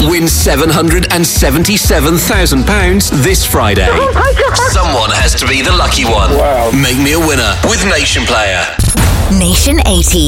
Win £777,000 this Friday. Oh my God. Someone has to be the lucky one. Wow. Make me a winner with Nation Player. Nation 80.